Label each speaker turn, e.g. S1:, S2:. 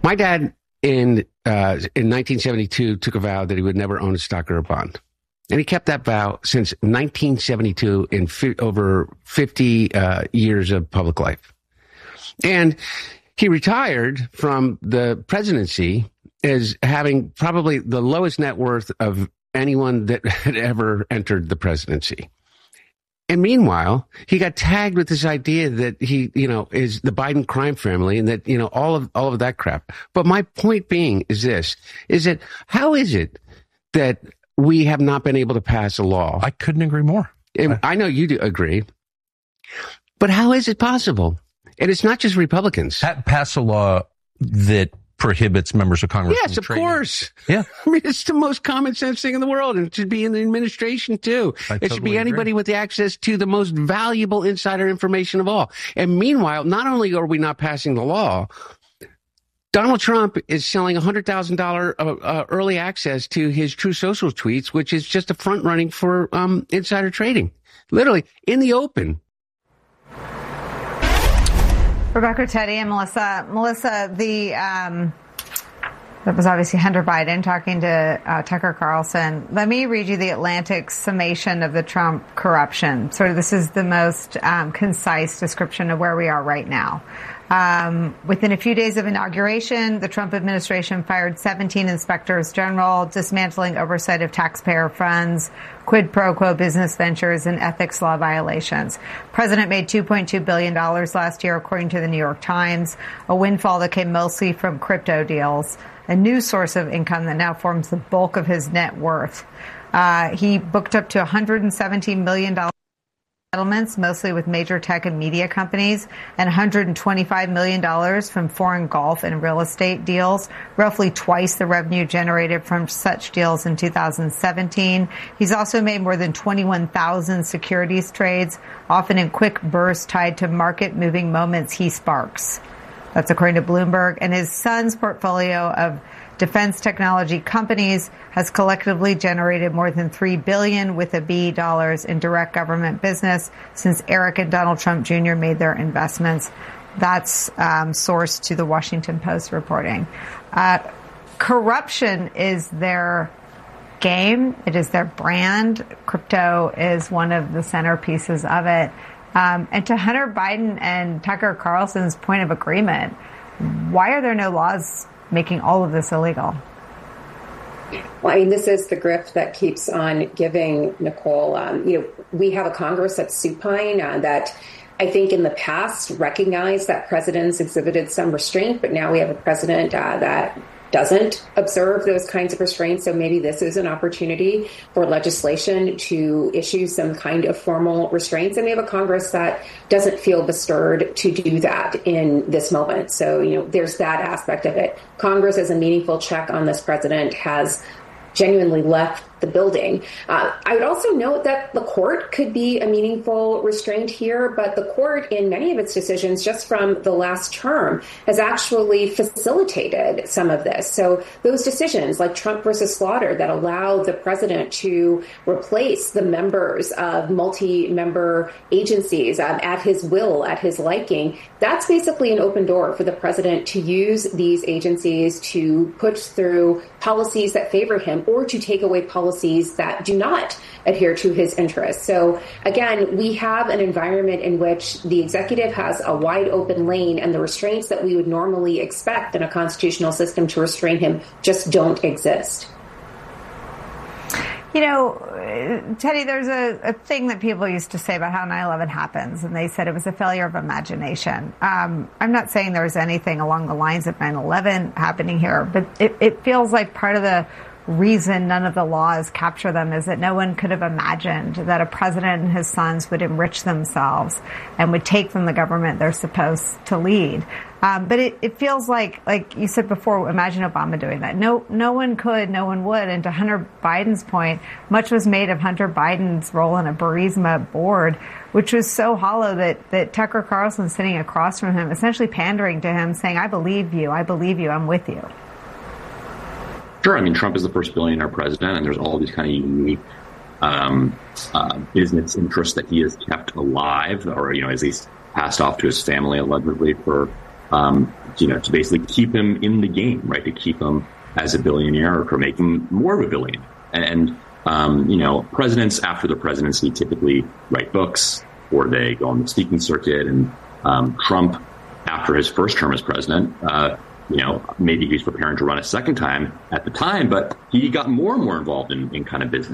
S1: My dad in 1972 took a vow that he would never own a stock or a bond. And he kept that vow since 1972 in over 50 years of public life. And he retired from the presidency as having probably the lowest net worth of anyone that had ever entered the presidency. And meanwhile, he got tagged with this idea that he, is the Biden crime family and that, all of that crap. But my point being is this, is that how is it that we have not been able to pass a law?
S2: I couldn't agree more.
S1: I know you do agree. But how is it possible? And it's not just Republicans.
S2: Pass a law that prohibits members of Congress.
S1: Yes, of course.
S2: Yeah.
S1: I mean, it's the most common sense thing in the world, and it should be in the administration too. It should be anybody with access to the most valuable insider information of all. And meanwhile, not only are we not passing the law, Donald Trump is selling $100,000 early access to his True Social tweets, which is just a front running for insider trading, literally in the open.
S3: Rebecca, Teddy, and Melissa. Melissa, that was obviously Hunter Biden talking to Tucker Carlson. Let me read you the Atlantic summation of the Trump corruption. Sort of, this is the most concise description of where we are right now. Within a few days of inauguration, the Trump administration fired 17 inspectors general, dismantling oversight of taxpayer funds, quid pro quo business ventures, and ethics law violations. President made $2.2 billion last year, according to the New York Times, a windfall that came mostly from crypto deals, a new source of income that now forms the bulk of his net worth. He booked up to $117 million settlements, mostly with major tech and media companies, and $125 million from foreign golf and real estate deals, roughly twice the revenue generated from such deals in 2017. He's also made more than 21,000 securities trades, often in quick bursts tied to market-moving moments he sparks. That's according to Bloomberg. And his son's portfolio of defense technology companies has collectively generated more than $3 billion with a B dollars in direct government business since Eric and Donald Trump Jr. made their investments. That's sourced to the Washington Post reporting. Corruption is their game. It is their brand. Crypto is one of the centerpieces of it. And to Hunter Biden and Tucker Carlson's point of agreement, why are there no laws making all of this illegal?
S4: Well, I mean, this is the grift that keeps on giving, Nicole. We have a Congress that's supine that I think in the past recognized that presidents exhibited some restraint, but now we have a president that doesn't observe those kinds of restraints. So maybe this is an opportunity for legislation to issue some kind of formal restraints. And we have a Congress that doesn't feel bestirred to do that in this moment. So, there's that aspect of it. Congress, as a meaningful check on this president, has genuinely left the building. I would also note that the court could be a meaningful restraint here, but the court, in many of its decisions just from the last term, has actually facilitated some of this. So those decisions, like Trump versus Slaughter, that allow the president to replace the members of multi-member agencies at his will, at his liking, that's basically an open door for the president to use these agencies to push through policies that favor him or to take away policies that do not adhere to his interests. So again, we have an environment in which the executive has a wide open lane, and the restraints that we would normally expect in a constitutional system to restrain him just don't exist.
S3: Teddy, there's a thing that people used to say about how 9/11 happens, and they said it was a failure of imagination. I'm not saying there's anything along the lines of 9/11 happening here, but it feels like part of the reason none of the laws capture them is that no one could have imagined that a president and his sons would enrich themselves and would take from the government they're supposed to lead. But it feels like you said before, imagine Obama doing that. No one could, no one would. And to Hunter Biden's point, much was made of Hunter Biden's role in a Burisma board, which was so hollow that Tucker Carlson sitting across from him, essentially pandering to him, saying, I believe you, I'm with you.
S5: Sure. I mean, Trump is the first billionaire president, and there's all these kind of unique business interests that he has kept alive, or, at least passed off to his family allegedly for to basically keep him in the game, right? To keep him as a billionaire or make him more of a billionaire. And presidents after the presidency typically write books or they go on the speaking circuit. And Trump, after his first term as president, maybe he's preparing to run a second time at the time, but he got more and more involved in kind of business.